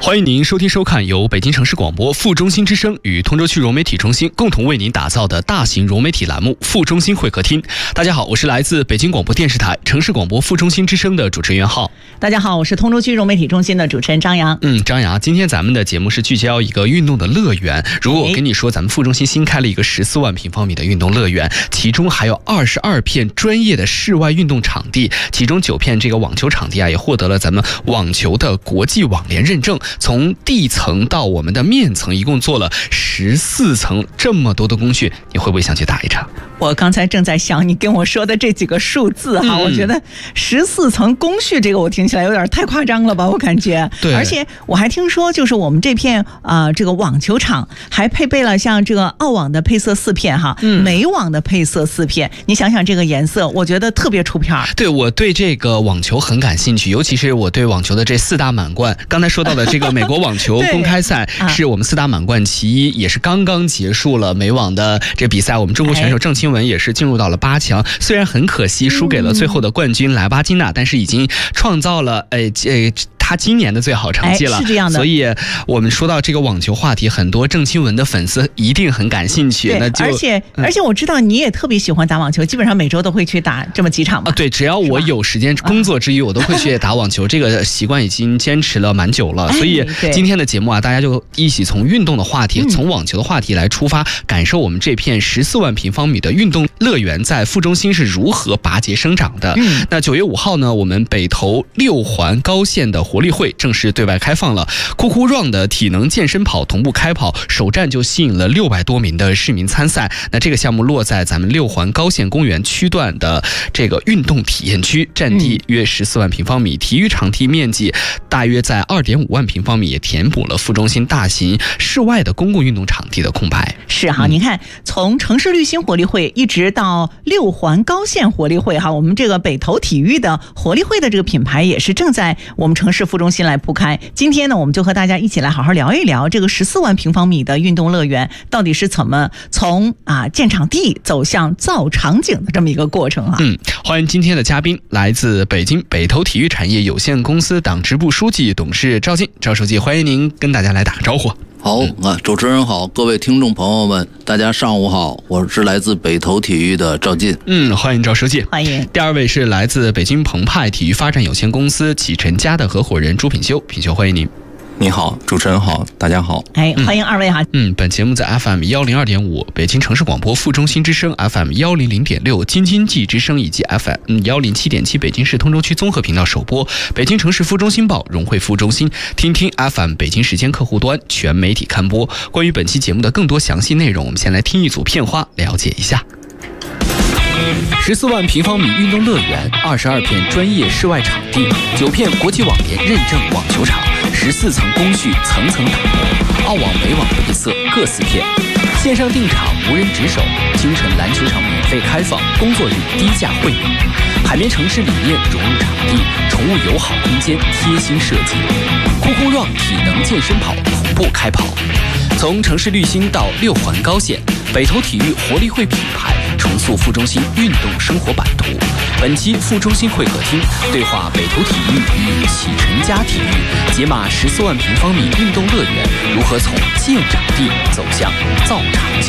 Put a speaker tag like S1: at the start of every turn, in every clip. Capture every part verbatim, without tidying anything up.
S1: 欢迎您收听收看由北京城市广播副中心之声与通州区融媒体中心共同为您打造的大型融媒体栏目副中心会客厅。大家好，我是来自北京广播电视台城市广播副中心之声的主持人袁浩。
S2: 大家好，我是通州区融媒体中心的主持人张扬。
S1: 嗯，张扬，今天咱们的节目是聚焦一个运动的乐园。如果我跟你说咱们副中心新开了一个十四万平方米的运动乐园，其中还有二十二片专业的室外运动场地，其中九片这个网球场地啊也获得了咱们网球的国际网联认证。从地层到我们的面层，一共做了十四层，这么多的工序，你会不会想去打一场？
S2: 我刚才正在想你跟我说的这几个数字哈，嗯、我觉得十四层工序这个我听起来有点太夸张了吧，我感觉。
S1: 对。
S2: 而且我还听说，就是我们这片啊、呃、这个网球场还配备了像这个澳网的配色四片哈，嗯、美网的配色四片。你想想这个颜色，我觉得特别出片。
S1: 对，我对这个网球很感兴趣，尤其是我对网球的这四大满贯。刚才说到的这个美国网球公开赛是我们四大满贯其一，也是刚刚结束了美网的这比赛，我们中国选手郑钦文也是进入到了八强，虽然很可惜输给了最后的冠军莱巴金娜，但是已经创造了诶诶。他今年的最好成绩了，
S2: 是这样的。
S1: 所以我们说到这个网球话题，很多郑钦文的粉丝一定很感兴趣。那就
S2: 而且、嗯、而且我知道你也特别喜欢打网球，基本上每周都会去打这么几场吧？
S1: 啊，对，只要我有时间，工作之余我都会去打网球。这个习惯已经坚持了蛮久了，所以今天的节目啊，大家就一起从运动的话题，从网球的话题来出发，感受我们这片十四万平方米的运动乐园在副中心是如何拔节生长的。嗯、那九月五号呢，我们北投六环高县的活力会正式对外开放了，酷酷 Run 的体能健身跑同步开跑，首站就吸引了六百多名的市民参赛。那这个项目落在咱们六环高县公园区段的这个运动体验区，占地约十四万平方米，体育场地面积大约在二点五万平方米，也填补了副中心大型室外的公共运动场地的空白。
S2: 是哈，嗯、你看从城市绿心活力会一直到六环高县活力会哈，我们这个北投体育的活力会的这个品牌也是正在我们城市副中心来铺开。今天呢，我们就和大家一起来好好聊一聊这个十四万平方米的运动乐园到底是怎么从啊建场地走向造场景的这么一个过程啊。
S1: 嗯，欢迎今天的嘉宾，来自北京北投体育产业有限公司党支部书记、董事赵进，赵书记，欢迎您跟大家来打个招呼。
S3: 好啊，主持人好，各位听众朋友们，大家上午好，我是来自北投体育的赵进。
S1: 嗯，欢迎赵书记。
S2: 欢迎。
S1: 第二位是来自北京澎湃体育发展有限公司启辰家的合伙人朱品修，品修欢迎您。
S4: 你好，主持人好，大家好。
S2: 哎，欢迎二位哈。
S1: 嗯，本节目在 F M 一零二点五、北京城市广播副中心之声 F M 一零零点六、京津冀之声以及 F M 一零七点七北京市通州区综合频道首播。北京城市副中心报、融汇副中心、听听 F M 北京时间客户端全媒体刊播。关于本期节目的更多详细内容，我们先来听一组片花，了解一下。十四万平方米运动乐园，二十二片专业室外场地，九片国际网联认证网球场，十四层工序层层打磨，澳网、美网配色各四片，线上订场无人值守，京城篮球场免费开放，工作日低价会员，海绵城市理念融入场地，宠物友好空间贴心设计，酷酷 Run 体能健身跑同步开跑。从城市绿心到六环高县，北投体育活力会品牌重塑副中心运动生活版图。本期副中心会客厅对话北投体育与启辰家体育，解码十四万平方米运动乐园如何从建场地走向造场景。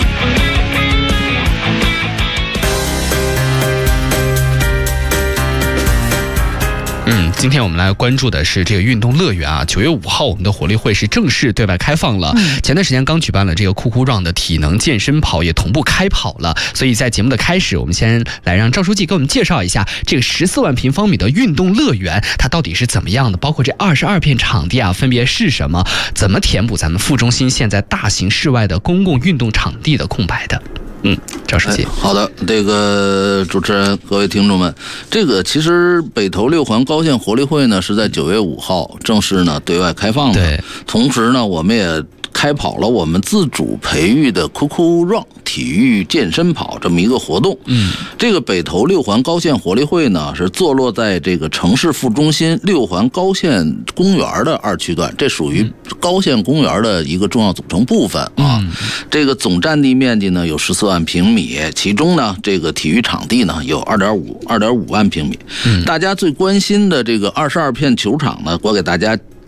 S1: 嗯，今天我们来关注的是这个运动乐园啊。九月五号，我们的活力会是正式对外开放了。嗯、前段时间刚举办了这个酷酷 Run 的体能健身跑，也同步开跑了。所以在节目的开始，我们先来让赵书记给我们介绍一下这个十四万平方米的运动乐园，它到底是怎么样的？包括这二十二片场地啊，分别是什么？怎么填补咱们副中心现在大型室外的公共运动场地的空白的？嗯，赵书记、哎。
S3: 好的，这个主持人、各位听众们，这个其实北投六环高县活力会呢是在九月五号正式呢对外开放的。
S1: 对，
S3: 同时呢，我们也开跑了我们自主培育的酷酷 Run 体育健身跑这么一个活动。嗯，这个北投六环高县活力会呢是坐落在这个城市副中心六环高县公园的二区段，这属于高县公园的一个重要组成部分啊。嗯、这个总占地面积呢有十四万平米，其中呢这个体育场地呢有二点五二点五万平米。嗯，大家最关心的这个二十二片球场呢，我给大家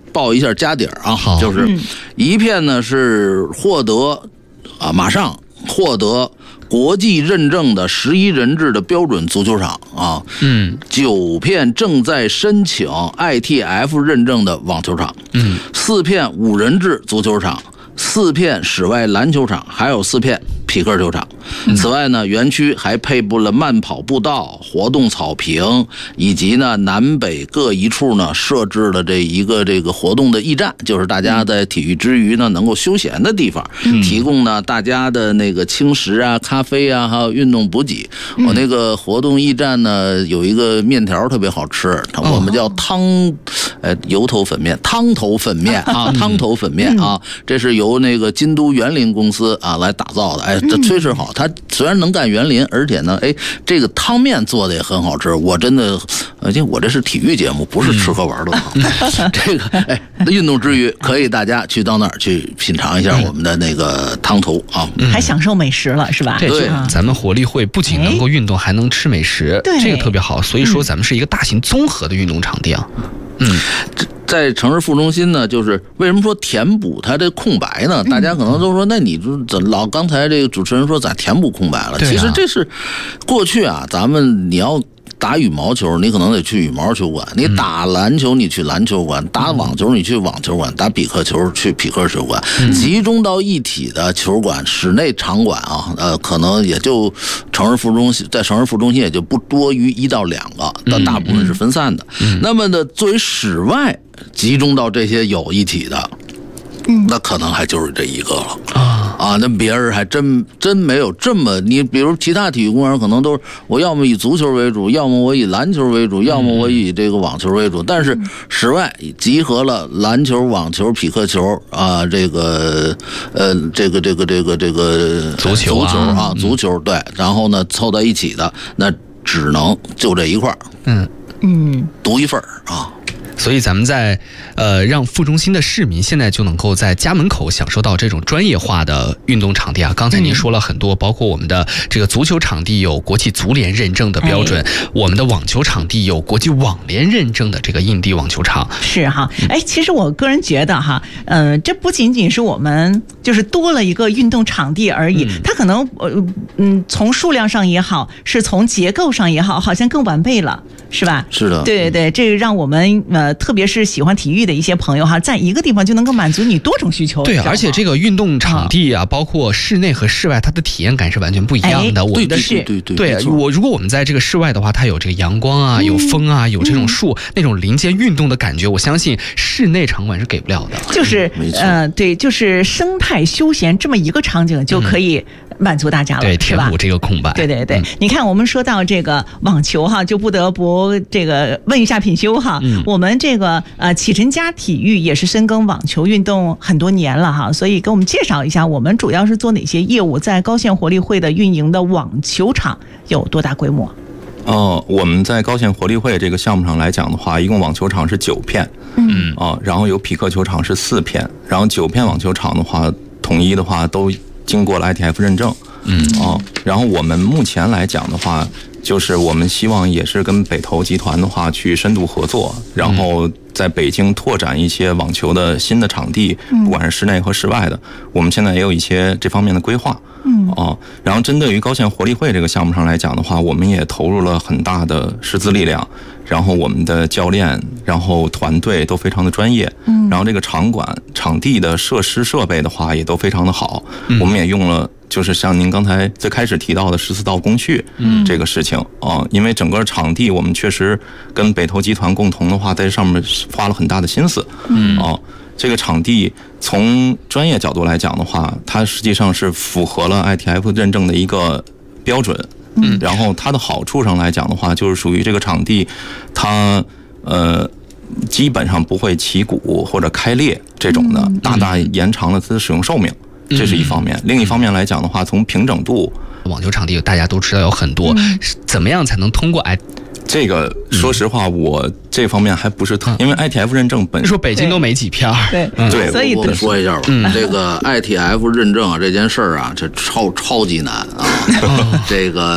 S3: 报一下家底儿啊，
S1: 好，
S3: 就是一片呢是获得啊，马上获得国际认证的十一人制的标准足球场啊，
S1: 嗯，
S3: 九片正在申请 I T F 认证的网球场，
S1: 嗯，
S3: 四片五人制足球场，四片室外篮球场，还有四片匹克球场。此外呢，园区还配布了慢跑步道、活动草坪，以及呢南北各一处呢设置了这一个这个活动的驿站，就是大家在体育之余呢能够休闲的地方，提供呢大家的那个轻食啊、咖啡啊，还有运动补给。我那个活动驿站呢有一个面条特别好吃，我们叫汤，呃油头粉面、汤头粉面啊，汤头粉面啊，这是由那个京都园林公司啊来打造的，哎，这确实好。它虽然能干园林，而且呢，哎，这个汤面做的也很好吃。我真的，而且我这是体育节目，不是吃喝玩乐。嗯、这个，哎，运动之余可以大家去到那儿去品尝一下我们的那个汤头啊，
S2: 嗯、还享受美食了，是吧？
S1: 对，咱们活力会不仅能够运动，还能吃美食，
S2: 对，
S1: 这个特别好。所以说，咱们是一个大型综合的运动场地啊。嗯，
S3: 在城市副中心呢，就是为什么说填补它这空白呢？大家可能都说，那你怎老刚才这个主持人说咋填补空白了？其实这是过去啊，咱们你要打羽毛球，你可能得去羽毛球馆；你打篮球，你去篮球馆；打网球，你去网球馆；打匹克球去匹克球馆。集中到一体的球馆、室内场馆啊，呃，可能也就城市副中心，在城市副中心也就不多于一到两个，但大部分是分散的。那么呢，作为室外集中到这些有一体的。那可能还就是这一个了啊啊！那别人还真真没有这么你，比如其他体育公园可能都是我要么以足球为主，要么我以篮球为主，要么我以这个网球为主。但是室外集合了篮球、网球、匹克球啊，这个呃，这个这个这个这个
S1: 足球
S3: 足球啊，足球对，然后呢凑在一起的，那只能就这一块儿，
S2: 嗯嗯，
S3: 独一份啊。
S1: 所以咱们在呃让副中心的市民现在就能够在家门口享受到这种专业化的运动场地啊。刚才您说了很多，包括我们的这个足球场地有国际足联认证的标准，哎、我们的网球场地有国际网联认证的这个硬地网球场。
S2: 是哈，哎，其实我个人觉得哈，呃，这不仅仅是我们就是多了一个运动场地而已，嗯、它可能呃嗯从数量上也好，是从结构上也好，好像更完备了。是吧？
S3: 是的，
S2: 对对对，这让我们呃，特别是喜欢体育的一些朋友哈，在一个地方就能够满足你多种需求。
S1: 对，而且这个运动场地啊，包括室内和室外，它的体验感是完全不一样的。
S2: 哎、
S1: 我们的
S3: 是，对对
S1: 对对，我如果我们在这个室外的话，它有这个阳光啊，有风啊，有这种树、嗯、那种林间运动的感觉，我相信室内场馆是给不了的。
S2: 就是呃，对，就是生态休闲这么一个场景就可以。满足大家了，
S1: 对，填补这个空白。
S2: 对对对、嗯，你看，我们说到这个网球哈，就不得不这个问一下品修哈。嗯、我们这个呃启辰家体育也是深耕网球运动很多年了哈，所以给我们介绍一下，我们主要是做哪些业务？在高县活力会的运营的网球场有多大规模？
S4: 哦，我们在高县活力会这个项目上来讲的话，一共网球场是九片，嗯，哦，然后有匹克球场是四片，然后九片网球场的话，统一的话都经过了 I T F 认证，嗯，哦，然后我们目前来讲的话，就是我们希望也是跟北投集团的话去深度合作，然后在北京拓展一些网球的新的场地，不管是室内和室外的，我们现在也有一些这方面的规划。嗯，哦，然后针对于高县活力会这个项目上来讲的话，我们也投入了很大的师资力量，然后我们的教练，然后团队都非常的专业，嗯，然后这个场馆、场地的设施设备的话也都非常的好，嗯、我们也用了。就是像您刚才最开始提到的十四道工序，嗯，这个事情啊，因为整个场地我们确实跟北投集团共同的话，在上面花了很大的心思，嗯，哦，这个场地从专业角度来讲的话，它实际上是符合了 I T F 认证的一个标准，嗯，然后它的好处上来讲的话，就是属于这个场地，它呃。基本上不会起鼓或者开裂这种的，大大延长了它的使用寿命。这是一方面，另一方面来讲的话，从平整度，
S1: 网球场地大家都知道有很多，嗯、怎么样才能通过 I？
S4: 这个说实话，我这方面还不是特，因为 I T F 认证本身
S1: 说北京都没几片儿，
S2: 对
S3: 对，
S2: 所以
S3: 我说一下吧，嗯、这个 I T F 认证啊，这件事儿啊，这超超级难啊，这个